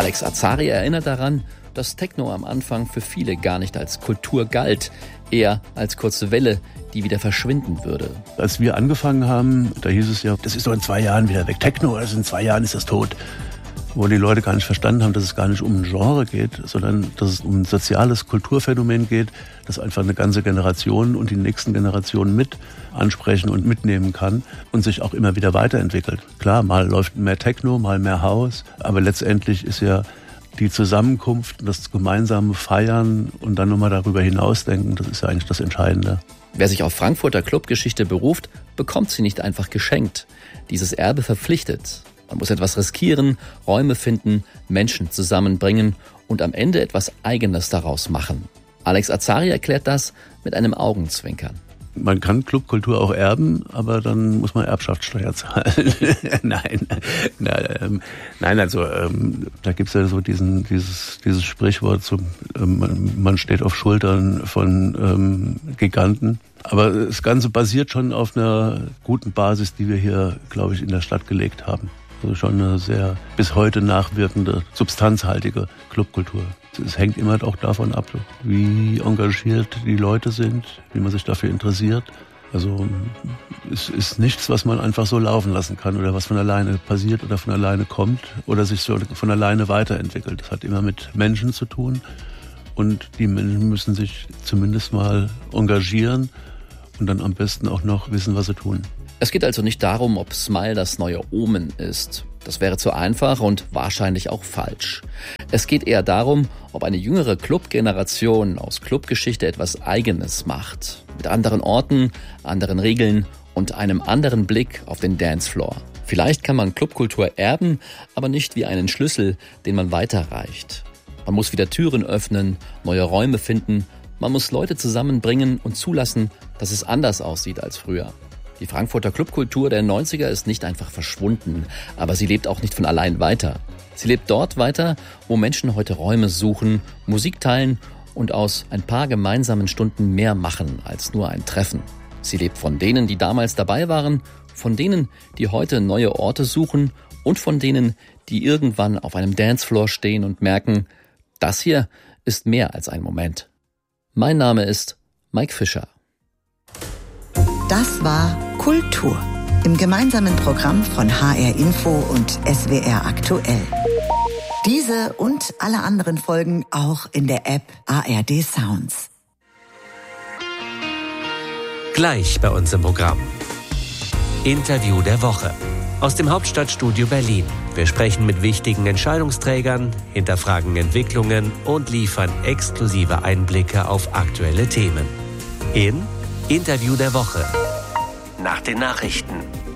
Alex Azaria erinnert daran, dass Techno am Anfang für viele gar nicht als Kultur galt, eher als kurze Welle, die wieder verschwinden würde. Als wir angefangen haben, da hieß es ja, das ist doch in 2 Jahren wieder weg. Techno, also in 2 Jahren ist das tot. Wo die Leute gar nicht verstanden haben, dass es gar nicht um ein Genre geht, sondern dass es um ein soziales Kulturphänomen geht, das einfach eine ganze Generation und die nächsten Generationen mit ansprechen und mitnehmen kann und sich auch immer wieder weiterentwickelt. Klar, mal läuft mehr Techno, mal mehr House, aber letztendlich ist ja die Zusammenkunft, das gemeinsame Feiern und dann nochmal darüber hinausdenken, das ist ja eigentlich das Entscheidende. Wer sich auf Frankfurter Clubgeschichte beruft, bekommt sie nicht einfach geschenkt. Dieses Erbe verpflichtet. Man muss etwas riskieren, Räume finden, Menschen zusammenbringen und am Ende etwas Eigenes daraus machen. Alex Azaria erklärt das mit einem Augenzwinkern. Man kann Clubkultur auch erben, aber dann muss man Erbschaftssteuer zahlen. Nein, da gibt's ja so dieses Sprichwort, man steht auf Schultern von Giganten. Aber das Ganze basiert schon auf einer guten Basis, die wir hier, glaube ich, in der Stadt gelegt haben. Also schon eine sehr bis heute nachwirkende, substanzhaltige Clubkultur. Es hängt immer auch davon ab, wie engagiert die Leute sind, wie man sich dafür interessiert. Also es ist nichts, was man einfach so laufen lassen kann oder was von alleine passiert oder von alleine kommt oder sich so von alleine weiterentwickelt. Das hat immer mit Menschen zu tun und die Menschen müssen sich zumindest mal engagieren und dann am besten auch noch wissen, was sie tun. Es geht also nicht darum, ob Smile das neue Omen ist. Das wäre zu einfach und wahrscheinlich auch falsch. Es geht eher darum, ob eine jüngere Clubgeneration aus Clubgeschichte etwas Eigenes macht. Mit anderen Orten, anderen Regeln und einem anderen Blick auf den Dancefloor. Vielleicht kann man Clubkultur erben, aber nicht wie einen Schlüssel, den man weiterreicht. Man muss wieder Türen öffnen, neue Räume finden. Man muss Leute zusammenbringen und zulassen, dass es anders aussieht als früher. Die Frankfurter Clubkultur der 90er ist nicht einfach verschwunden, aber sie lebt auch nicht von allein weiter. Sie lebt dort weiter, wo Menschen heute Räume suchen, Musik teilen und aus ein paar gemeinsamen Stunden mehr machen als nur ein Treffen. Sie lebt von denen, die damals dabei waren, von denen, die heute neue Orte suchen und von denen, die irgendwann auf einem Dancefloor stehen und merken, das hier ist mehr als ein Moment. Mein Name ist Mike Fischer. Das war Kultur im gemeinsamen Programm von HR Info und SWR Aktuell. Diese und alle anderen Folgen auch in der App ARD Sounds. Gleich bei uns im Programm. Interview der Woche. Aus dem Hauptstadtstudio Berlin. Wir sprechen mit wichtigen Entscheidungsträgern, hinterfragen Entwicklungen und liefern exklusive Einblicke auf aktuelle Themen. In Interview der Woche. Nach den Nachrichten.